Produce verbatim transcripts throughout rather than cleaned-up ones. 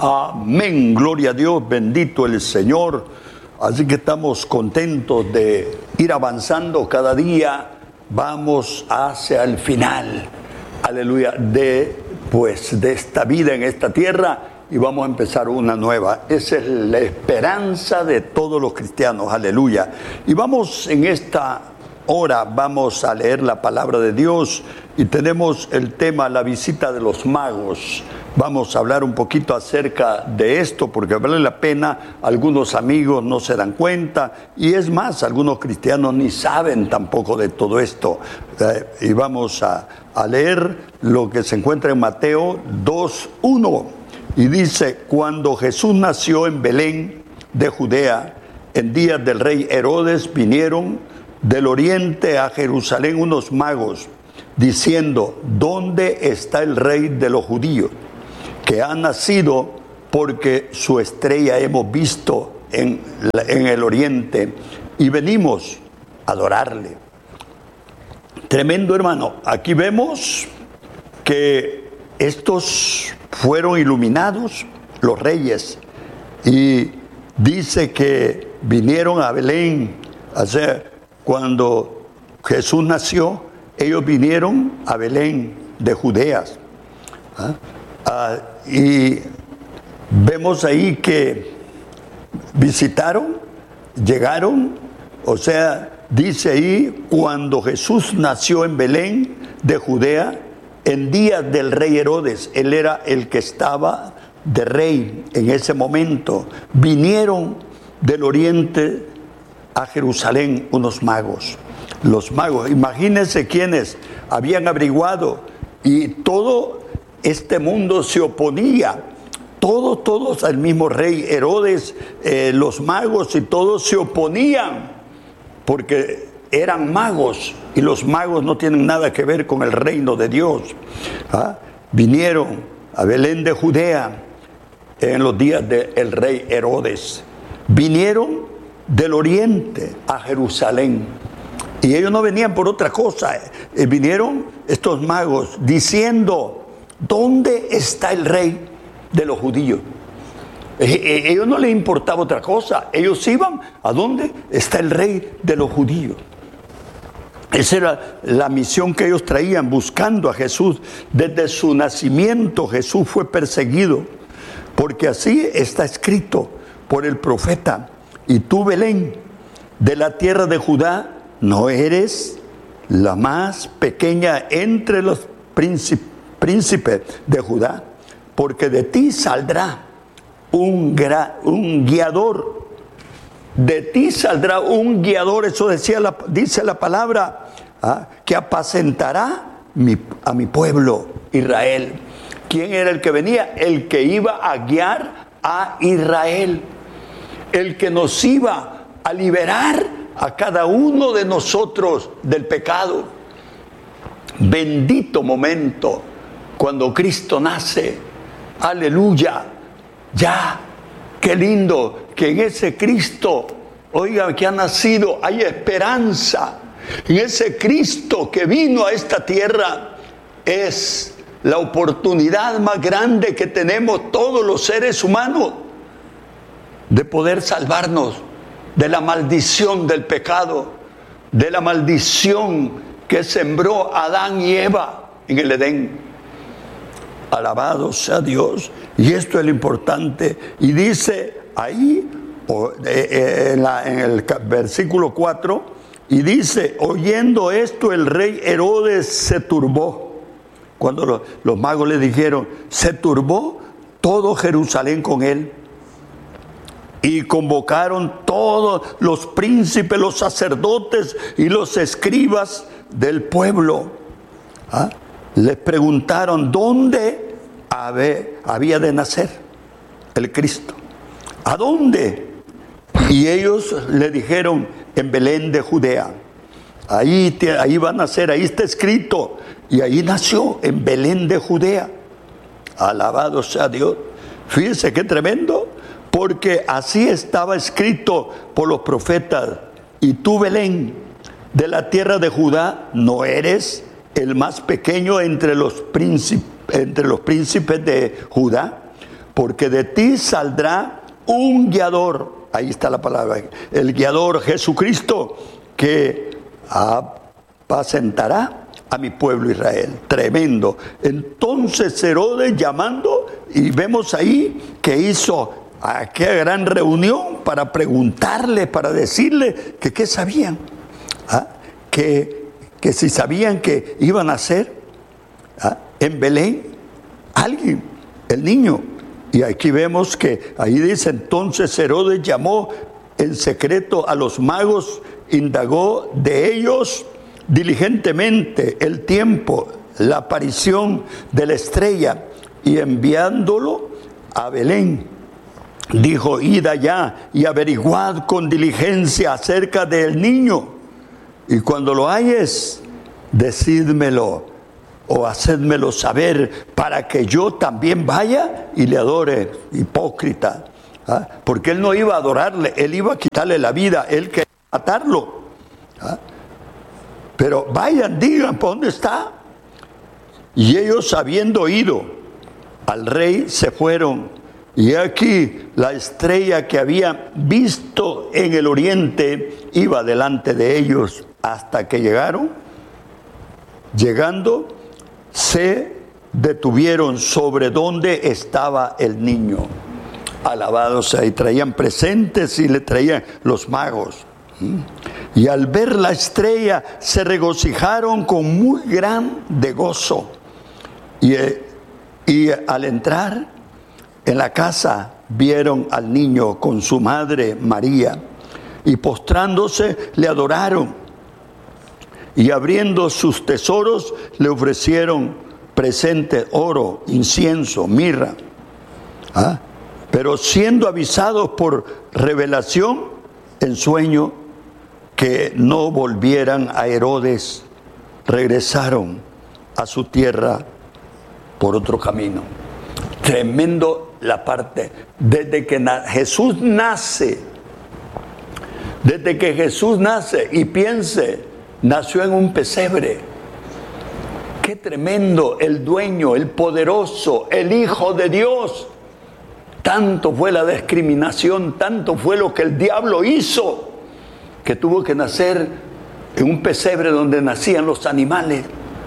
Amén, gloria a Dios, bendito el Señor. Así que estamos contentos de ir avanzando cada día. Vamos hacia el final, aleluya, de, pues, de esta vida en esta tierra, y vamos a empezar una nueva. Esa es la esperanza de todos los cristianos, aleluya. Y vamos en esta hora, vamos a leer la palabra de Dios, y tenemos el tema, la visita de los magos. Vamos a hablar un poquito acerca de esto, porque vale la pena. Algunos amigos no se dan cuenta, y es más, algunos cristianos ni saben tampoco de todo esto. Eh, y vamos a, a leer lo que se encuentra en Mateo dos uno, y dice: cuando Jesús nació en Belén de Judea, en días del rey Herodes, vinieron del oriente a Jerusalén unos magos, diciendo: ¿dónde está el rey de los judíos, que ha nacido? Porque su estrella hemos visto en, en el oriente, y venimos a adorarle. Tremendo, hermano. Aquí vemos que estos fueron iluminados, los reyes, y dice que vinieron a Belén. O sea, cuando Jesús nació, ellos vinieron a Belén de Judea. ¿Ah? Ah, y vemos ahí que visitaron, llegaron, o sea, dice ahí, cuando Jesús nació en Belén de Judea, en días del rey Herodes. Él era el que estaba de rey en ese momento. Vinieron del oriente a Jerusalén unos magos. Los magos, imagínense quienes habían averiguado, y todo este mundo se oponía, todos, todos al mismo rey Herodes, eh, los magos y todos se oponían, porque eran magos, y los magos no tienen nada que ver con el reino de Dios. ¿Ah? Vinieron a Belén de Judea en los días del rey Herodes. Vinieron del oriente a Jerusalén. Y ellos no venían por otra cosa. Eh, vinieron estos magos diciendo: ¿dónde está el rey de los judíos? Eh, eh, ellos no les importaba otra cosa. Ellos iban a dónde está el rey de los judíos. Esa era la misión que ellos traían, buscando a Jesús. Desde su nacimiento Jesús fue perseguido, porque así está escrito por el profeta: y tú, Belén, de la tierra de Judá, no eres la más pequeña entre los príncipes de Judá, porque de ti saldrá un, gra, un guiador. De ti saldrá un guiador, eso decía la, dice la palabra, ¿ah? que apacentará mi, a mi pueblo Israel. ¿Quién era el que venía? El que iba a guiar a Israel, el que nos iba a liberar a cada uno de nosotros del pecado. Bendito momento cuando Cristo nace. Aleluya. Ya, qué lindo que en ese Cristo, oiga, que ha nacido, hay esperanza. En ese Cristo que vino a esta tierra es la oportunidad más grande que tenemos todos los seres humanos de poder salvarnos de la maldición del pecado, de la maldición que sembró Adán y Eva en el Edén. Alabado sea Dios. Y esto es lo importante. Y dice ahí, en, la, en el versículo cuatro, y dice: oyendo esto, el rey Herodes se turbó. Cuando los, los magos le dijeron, se turbó todo Jerusalén con él. Y convocaron todos los príncipes, los sacerdotes y los escribas del pueblo. ¿Ah? Les preguntaron dónde había de nacer el Cristo. ¿A dónde? Y ellos le dijeron: en Belén de Judea. Ahí, ahí va a nacer, ahí está escrito. Y ahí nació, en Belén de Judea. Alabado sea Dios. Fíjense qué tremendo. Porque así estaba escrito por los profetas: y tú, Belén, de la tierra de Judá, no eres el más pequeño entre los príncipes, entre los príncipes de Judá, porque de ti saldrá un guiador. Ahí está la palabra, el guiador Jesucristo, que apacentará a mi pueblo Israel. Tremendo. Entonces Herodes llamando, y vemos ahí que hizo aquella gran reunión para preguntarle, para decirle que qué sabían, ¿ah? que, que si sabían que iban a hacer, ¿ah? en Belén alguien, el niño. Y aquí vemos que ahí dice, entonces Herodes llamó en secreto a los magos, indagó de ellos diligentemente el tiempo, la aparición de la estrella, y enviándolo a Belén, dijo, id allá y averiguad con diligencia acerca del niño, y cuando lo halles, decídmelo, o hacedmelo saber, para que yo también vaya y le adore. Hipócrita, ¿ah? Porque él no iba a adorarle, él iba a quitarle la vida, él quería matarlo, ¿ah? Pero vayan, digan, ¿por dónde está? Y ellos, habiendo ido al rey, se fueron, y aquí la estrella que habían visto en el oriente iba delante de ellos, hasta que llegaron, llegando, se detuvieron sobre donde estaba el niño. Alabado sea, y traían presentes y le traían los magos. Y al ver la estrella se regocijaron con muy grande gozo. Y, y al entrar en la casa vieron al niño con su madre María, y postrándose le adoraron. Y abriendo sus tesoros le ofrecieron presente, oro, incienso, mirra. ¿Ah? Pero siendo avisados por revelación en sueño que no volvieran a Herodes, regresaron a su tierra por otro camino. Tremendo la parte. Desde que na- Jesús nace, desde que Jesús nace, y piense, nació en un pesebre. Qué tremendo, el dueño, el poderoso, el Hijo de Dios. Tanto fue la discriminación, tanto fue lo que el diablo hizo, que tuvo que nacer en un pesebre donde nacían los animales.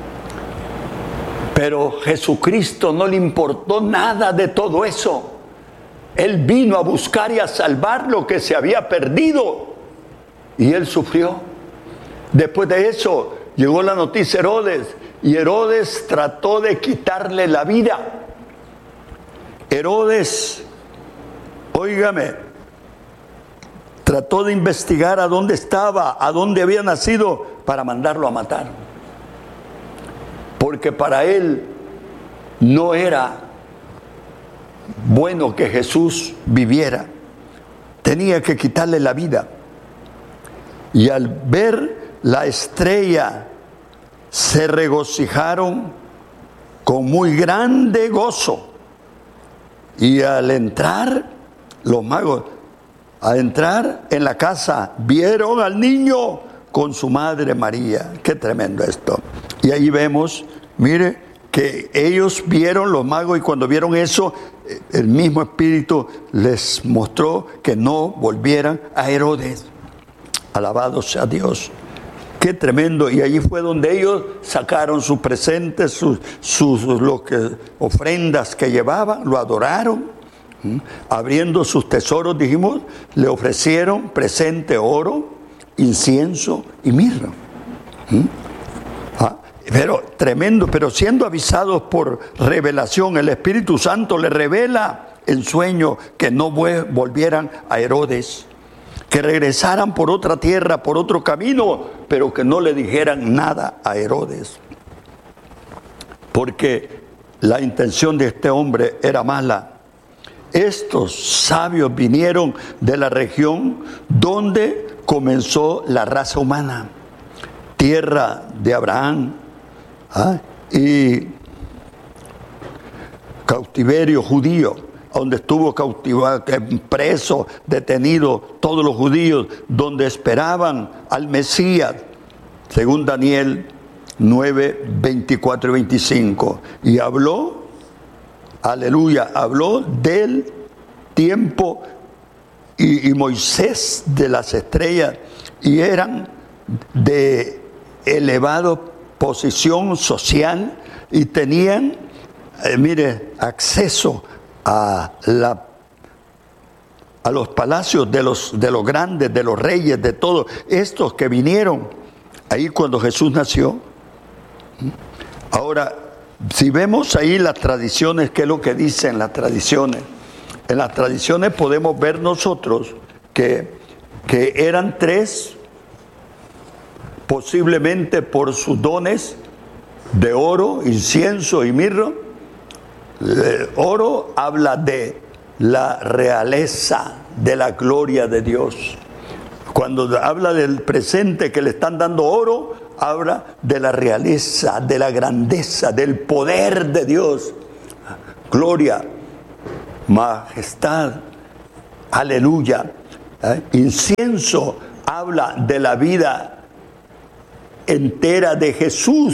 Pero Jesucristo no le importó nada de todo eso. Él vino a buscar y a salvar lo que se había perdido, y él sufrió. Después de eso llegó la noticia a Herodes, y Herodes trató de quitarle la vida. Herodes, óigame, trató de investigar a dónde estaba, a dónde había nacido, para mandarlo a matar. Porque para él no era bueno que Jesús viviera. Tenía que quitarle la vida. Y al ver la estrella, se regocijaron con muy grande gozo. Y al entrar, los magos, al entrar en la casa, vieron al niño con su madre María. Qué tremendo esto. Y ahí vemos, mire, que ellos vieron, los magos, y cuando vieron eso, el mismo Espíritu les mostró que no volvieran a Herodes. Alabado sea Dios. Qué tremendo. Y allí fue donde ellos sacaron sus presentes, sus, sus lo que, ofrendas que llevaban, lo adoraron. ¿Mm? Abriendo sus tesoros, dijimos, le ofrecieron presente, oro, incienso y mirra. ¿Mm? Ah, pero tremendo, pero siendo avisados por revelación, el Espíritu Santo le revela en sueño que no volvieran a Herodes, que regresaran por otra tierra, por otro camino, pero que no le dijeran nada a Herodes, porque la intención de este hombre era mala. Estos sabios vinieron de la región donde comenzó la raza humana, tierra de Abraham, ¿ah? y cautiverio judío, donde estuvo cautivado, preso, detenido todos los judíos, donde esperaban al Mesías, según Daniel nueve, veinticuatro y veinticinco. Y habló aleluya, habló del tiempo y, y Moisés de las estrellas, y eran de elevada posición social y tenían, eh, mire, acceso a la a los palacios de los, de los grandes, de los reyes, de todos estos que vinieron ahí cuando Jesús nació. Ahora, si vemos ahí las tradiciones, ¿qué es lo que dicen las tradiciones? En las tradiciones podemos ver nosotros que, que eran tres, posiblemente por sus dones de oro, incienso y mirra. El oro habla de la realeza, de la gloria de Dios. Cuando habla del presente que le están dando oro, habla de la realeza, de la grandeza, del poder de Dios. Gloria, majestad, aleluya. ¿Eh? Incienso habla de la vida entera de Jesús,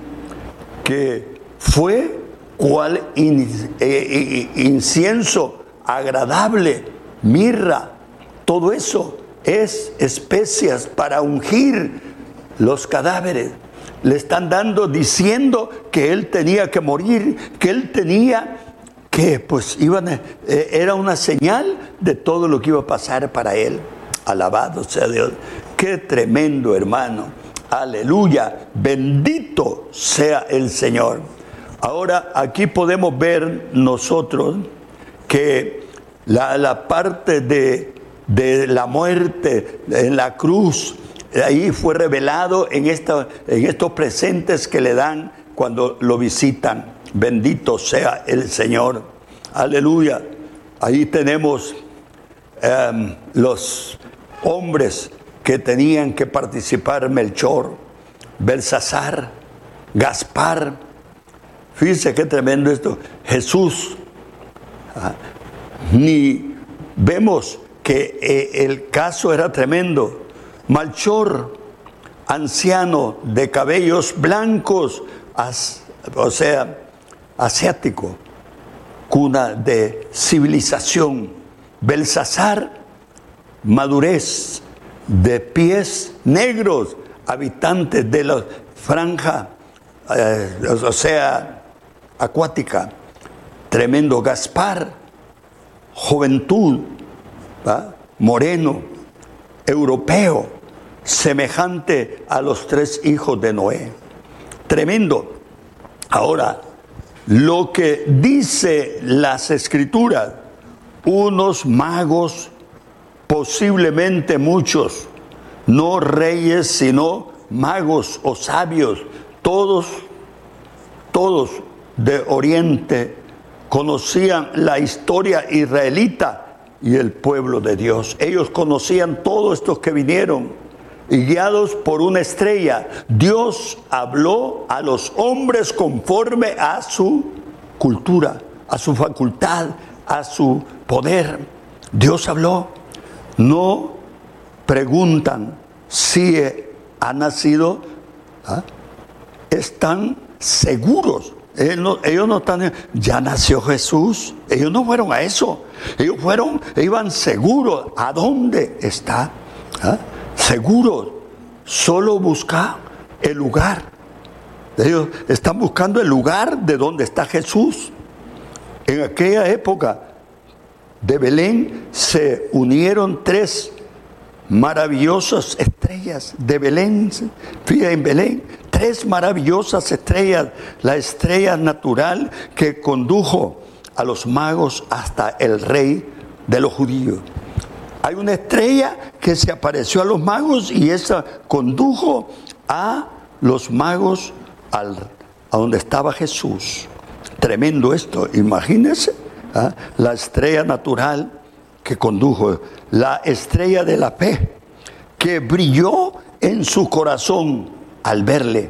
que fue cual in, eh, incienso agradable, mirra, todo eso es especias para ungir los cadáveres. Le están dando, diciendo que él tenía que morir, que él tenía que, pues, iban, eh, era una señal de todo lo que iba a pasar para él. Alabado sea Dios. Qué tremendo, hermano. Aleluya. Bendito sea el Señor. Ahora, aquí podemos ver nosotros que la, la parte de, de la muerte en la cruz, ahí fue revelado en, esta, en estos presentes que le dan cuando lo visitan. Bendito sea el Señor. Aleluya. Ahí tenemos um, los hombres que tenían que participar: Melchor, Belsasar, Gaspar. Fíjense qué tremendo esto. Jesús. ¿Ah? Ni vemos que eh, el caso era tremendo. Melchor, anciano de cabellos blancos, as, o sea, asiático, cuna de civilización. Belsasar, madurez, de pies negros, habitantes de la franja, eh, o sea, acuática. Tremendo. Gaspar, juventud, ¿va? Moreno, europeo, semejante a los tres hijos de Noé. Tremendo. Ahora, lo que dice las Escrituras, unos magos, posiblemente muchos, no reyes, sino magos o sabios, todos, todos de Oriente, conocían la historia israelita y el pueblo de Dios. Ellos conocían todos estos que vinieron, y guiados por una estrella, Dios habló a los hombres conforme a su cultura, a su facultad, a su poder. Dios habló. No preguntan si ha nacido, ¿ah? Están seguros. Ellos no, ellos no están, ya nació Jesús. Ellos no fueron a eso. Ellos fueron, iban seguros. ¿A dónde está? ¿Ah? Seguros. Solo busca el lugar. Ellos están buscando el lugar de donde está Jesús. En aquella época de Belén se unieron tres maravillosas estrellas de Belén. Fíjate, en Belén, tres maravillosas estrellas. La estrella natural que condujo a los magos hasta el rey de los judíos. Hay una estrella que se apareció a los magos y esa condujo a los magos al, a donde estaba Jesús. Tremendo esto, imagínense. ¿Ah? La estrella natural que condujo, la estrella de la fe que brilló en su corazón al verle.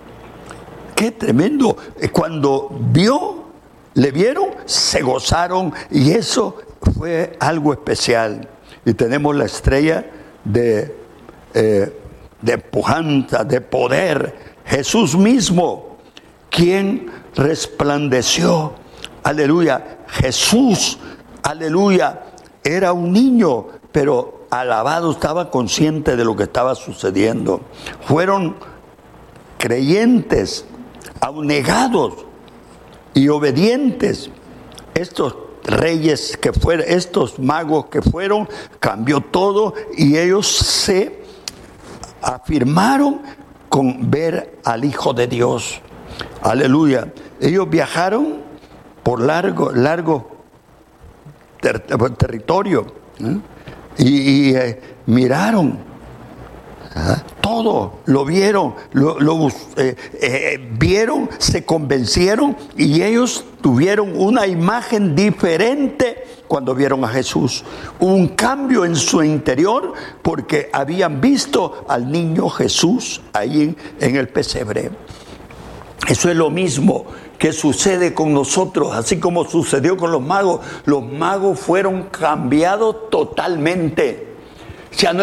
Qué tremendo. Cuando vio, le vieron, se gozaron, y eso fue algo especial. Y tenemos la estrella de, eh, de pujanza, de poder, Jesús mismo, quien resplandeció aleluya, Jesús, aleluya, era un niño, pero alabado, estaba consciente de lo que estaba sucediendo. Fueron creyentes, abnegados y obedientes. Estos reyes que fueron, estos magos que fueron, cambió todo y ellos se afirmaron con ver al Hijo de Dios. Aleluya. Ellos viajaron por largo, largo ter, territorio ¿eh? y, y eh, miraron ¿eh? todo, lo vieron, lo, lo eh, eh, vieron, se convencieron y ellos tuvieron una imagen diferente cuando vieron a Jesús. Hubo un cambio en su interior porque habían visto al niño Jesús ahí en, en el pesebre. Eso es lo mismo que sucede con nosotros, así como sucedió con los magos. Los magos fueron cambiados totalmente. Ya no